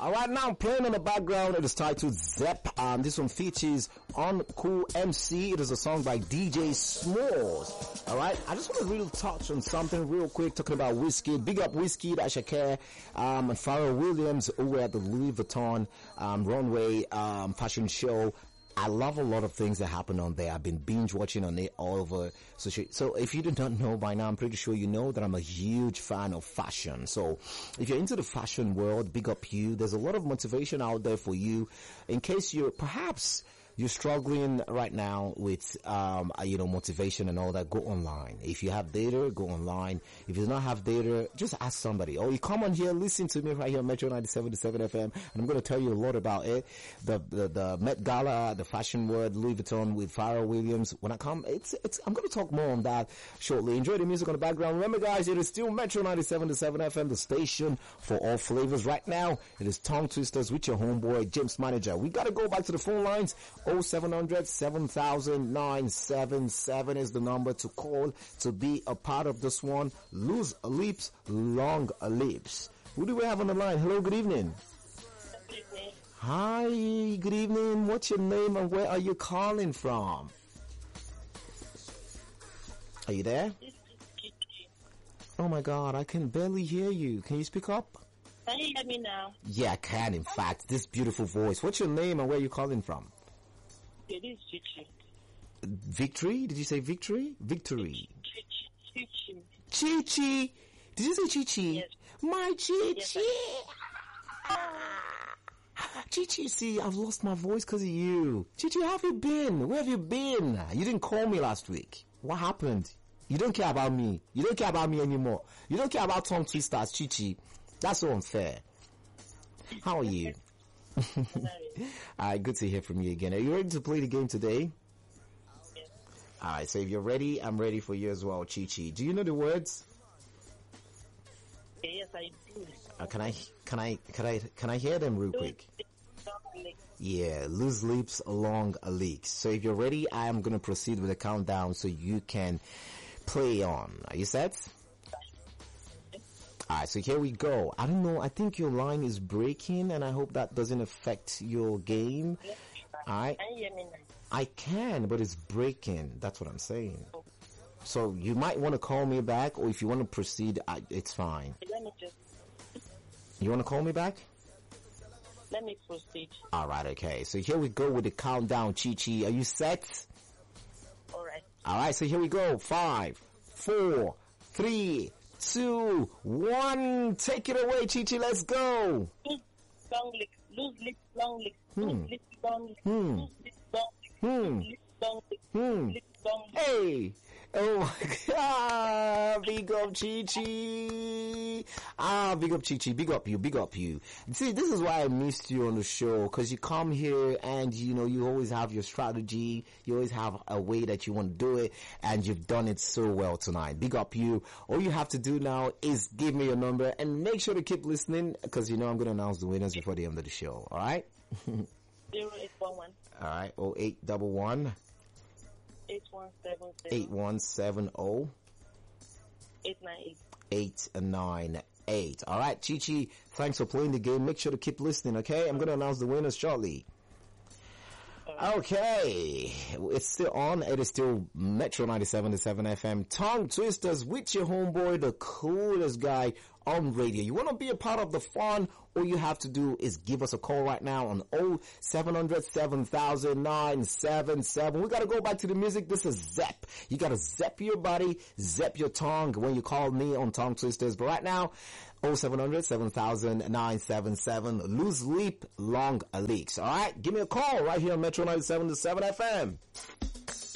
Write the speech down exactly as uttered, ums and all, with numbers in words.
All right, now I'm playing in the background. It is titled Zep. Um, this one features on Cool M C. It is a song by D J Smalls. All right, I just want to really touch on something real quick, talking about Whiskey. Big up Whiskey, Ashake, um, and Pharrell Williams, who were at the Louis Vuitton um, runway um, fashion show. I love a lot of things that happen on there. I've been binge watching on it all over. So, so if you do not know by now, I'm pretty sure you know that I'm a huge fan of fashion. So if you're into the fashion world, big up you. There's a lot of motivation out there for you in case you're perhaps you're struggling right now with, um, you know, motivation and all that. Go online. If you have data, go online. If you do not have data, just ask somebody. Or you come on here, listen to me right here on Metro ninety-seven point seven F M, and I'm going to tell you a lot about it. The, the, the Met Gala, the fashion world, Louis Vuitton with Pharrell Williams. When I come, it's, it's, I'm going to talk more on that shortly. Enjoy the music on the background. Remember guys, it is still Metro ninety-seven point seven F M, the station for all flavors. Right now, it is Tongue Twisters with your homeboy, James Manager. We got to go back to the phone lines. oh seven hundred, seven thousand, nine seven seven is the number to call to be a part of this one. Loose lips, long lips. Who do we have on the line? Hello, good evening. Good evening. Hi, good evening. What's your name and where are you calling from? Are you there? Oh my God, I can barely hear you. Can you speak up? Can you hear me now? Yeah, I can, in fact. This beautiful voice. What's your name and where are you calling from? It is Chichi. Victory? Did you say victory? Victory. Chichi. Chichi. Chichi. Did you say Chichi? Yes. My Chichi. Yes, Chichi, see, I've lost my voice because of you. Chichi, how have you been? Where have you been? You didn't call me last week. What happened? You don't care about me. You don't care about me anymore. You don't care about Tongue Twisters, Chichi. That's so unfair. How are you? Alright, good to hear from you again. Are you ready to play the game today? Yes. Alright, so if you're ready, I'm ready for you as well, Chichi. Do you know the words? Yes, I do. Uh, can I, can I, can I, can I hear them real quick? Yeah, loose lips, long leaks. So if you're ready, I am going to proceed with the countdown so you can play on. Are you set? Alright, so here we go. I don't know, I think your line is breaking and I hope that doesn't affect your game. Alright. Can you hear me now? I can, but it's breaking. That's what I'm saying. So you might want to call me back, or if you want to proceed, I, it's fine. Let me just... You want to call me back? Let me proceed. Alright, okay. So here we go with the countdown, Chichi. Are you set? Alright. Alright, so here we go. Five, four, three, two, one. Take it away, Chichi. Let's go. Loose, long lips, loose lips, long lips, Hmm. loose lips, long lips, Hmm. loose lips, long lips, Hmm. loose lips, long lips, Hmm. loose lips, long lips. Hey! Oh my God! Big up Chichi! Ah, big up Chichi, big up you, big up you. See, this is why I missed you on the show, cause you come here and you know, you always have your strategy, you always have a way that you want to do it, and you've done it so well tonight. Big up you. All you have to do now is give me your number and make sure to keep listening, cause you know I'm gonna announce the winners before the end of the show, alright? Zero eight one one. Alright, oh eight one one. Eight one seven zero. eight one seven zero. Eight nine eight. eight nine eight. All right, Chichi, thanks for playing the game. Make sure to keep listening, okay? I'm going to announce the winners shortly. Okay, it's still on. It is still Metro ninety-seven point seven F M. Tongue Twisters with your homeboy, the coolest guy on radio. You want to be a part of the fun? All you have to do is give us a call right now on oh seven hundred, seven thousand, nine seven seven. We got to go back to the music. This is Zep. You got to zep your body, zep your tongue when you call me on Tongue Twisters. But right now, oh seven hundred, seven thousand, nine seven seven. Loose leap, long leaks. All right, give me a call right here on Metro ninety-seven point seven F M.